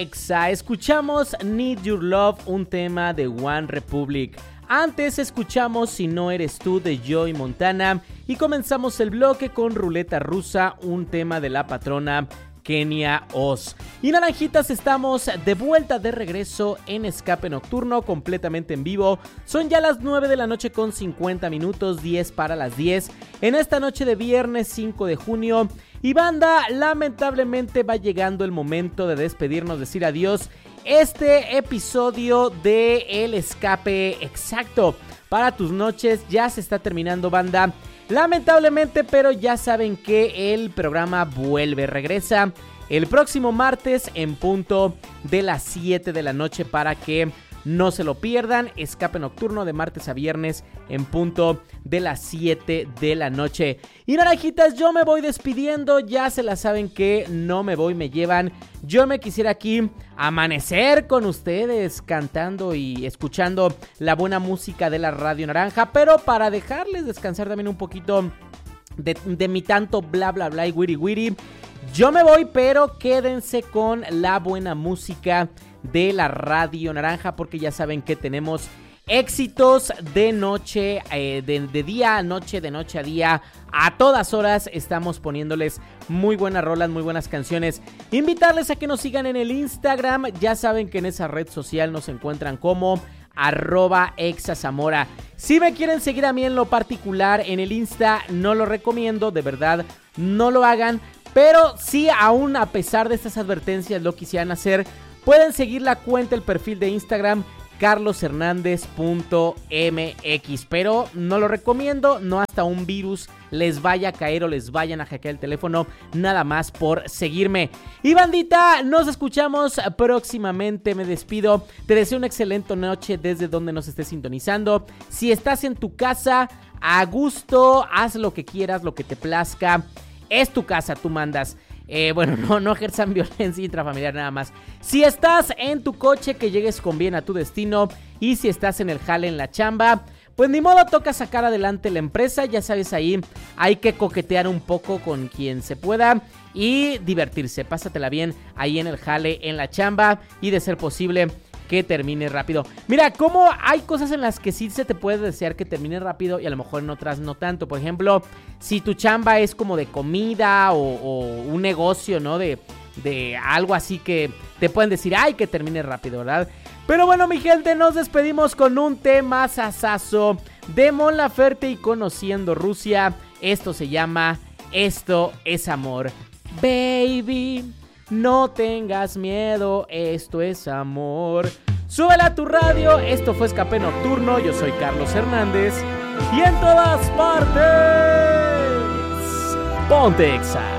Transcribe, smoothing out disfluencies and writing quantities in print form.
Exa. Escuchamos Need Your Love, un tema de One Republic. Antes escuchamos Si No Eres Tú de Joey Montana. Y comenzamos el bloque con Ruleta Rusa, un tema de la patrona Kenia Oz. Y naranjitas, estamos de vuelta, de regreso en Escape Nocturno, completamente en vivo. Son ya las 9 de la noche con 50 minutos, 10 para las 10, en esta noche de viernes 5 de junio. Y banda, lamentablemente va llegando el momento de despedirnos, decir adiós. Este episodio de El Escape Exacto para tus noches ya se está terminando, banda. Lamentablemente, pero ya saben que el programa regresa el próximo martes en punto de las 7 de la noche para que no se lo pierdan. Escape Nocturno de martes a viernes en punto de las 7 de la noche. Y naranjitas, yo me voy despidiendo, ya se la saben que no me voy, me llevan. Yo me quisiera aquí amanecer con ustedes cantando y escuchando la buena música de la Radio Naranja, pero para dejarles descansar también un poquito de mi tanto bla bla bla y wiri wiri, yo me voy, pero quédense con la buena música de la Radio Naranja, porque ya saben que tenemos éxitos de noche, de día a noche, de noche a día, a todas horas estamos poniéndoles muy buenas rolas, muy buenas canciones. Invitarles a que nos sigan en el Instagram, ya saben que en esa red social nos encuentran como @exazamora. Si me quieren seguir a mí en lo particular en el Insta, no lo recomiendo, de verdad, no lo hagan, pero si aún a pesar de estas advertencias lo quisieran hacer, pueden seguir la cuenta, el perfil de Instagram carloshernandez.mx, pero no lo recomiendo, no hasta un virus les vaya a caer o les vayan a hackear el teléfono, nada más por seguirme. Y bandita, nos escuchamos próximamente, me despido, te deseo una excelente noche desde donde nos estés sintonizando. Si estás en tu casa, a gusto, haz lo que quieras, lo que te plazca, es tu casa, tú mandas. Bueno, no ejerzan violencia intrafamiliar nada más. Si estás en tu coche, que llegues con bien a tu destino. Y si estás en el jale, en la chamba, pues ni modo, toca sacar adelante la empresa. Ya sabes, ahí hay que coquetear un poco con quien se pueda y divertirse, pásatela bien ahí en el jale, en la chamba, y de ser posible que termine rápido. Mira, como hay cosas en las que sí se te puede desear que termine rápido y a lo mejor en otras no tanto. Por ejemplo, si tu chamba es como de comida o un negocio, ¿no? De algo así, que te pueden decir, ay, que termine rápido, ¿verdad? Pero bueno, mi gente, nos despedimos con un tema sasazo de Mon Laferte y Conociendo Rusia. Esto se llama Esto es Amor. Baby, no tengas miedo, esto es amor. Súbela a tu radio, esto fue Escape Nocturno, yo soy Carlos Hernández. Y en todas partes, ponte Exa.